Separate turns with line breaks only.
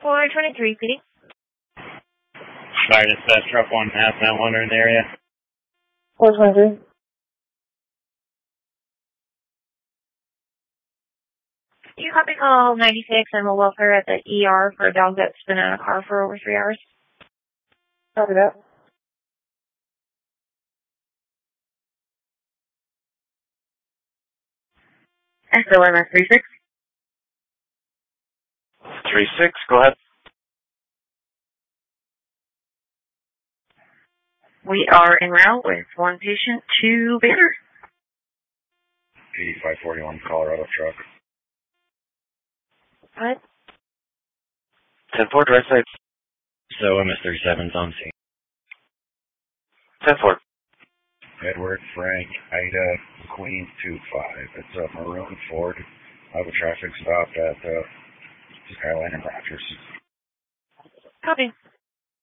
423, PD.
Sorry, dispatch truck 1 half Mount Wonder in the area.
423.
You copy call 96 and will welfare at the ER for a dog that's been in a car for over 3 hours.
Copy that.
SOMS 36.
36, go ahead.
We are en route with one patient to Banner.
8541 Colorado truck.
What?
10-4, direct side.
So MS37's on scene.
10-4.
Edward, Frank, Ida, Queen 25. It's a maroon Ford. I have a traffic stop at Skyline and Rogers.
Copy.